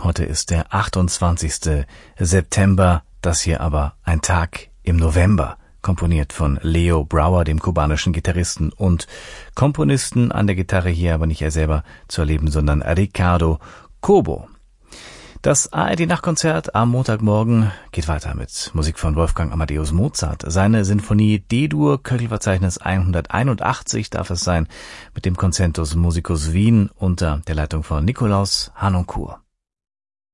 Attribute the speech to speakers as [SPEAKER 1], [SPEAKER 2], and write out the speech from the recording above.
[SPEAKER 1] Heute ist der 28. September, das hier aber ein Tag im November. Komponiert von Leo Brouwer, dem kubanischen Gitarristen und Komponisten, an der Gitarre hier aber nicht er selber zu erleben, sondern Ricardo Cobo. Das ARD-Nachtkonzert am Montagmorgen geht weiter mit Musik von Wolfgang Amadeus Mozart. Seine Sinfonie D-Dur, Köchelverzeichnis 181 darf es sein, mit dem Concertus Musicus Wien unter der Leitung von Nikolaus Harnoncourt.